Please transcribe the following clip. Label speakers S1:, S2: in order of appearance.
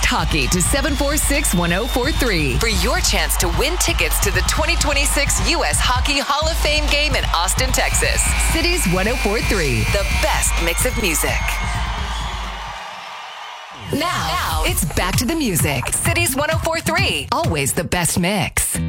S1: hockey to 746-1043 for your chance to win tickets to the 2026 U.S. Hockey Hall of Fame game in Austin, Texas. Cities 1043, the best mix of music. Now, it's back to the music. Cities 1043, always the best mix.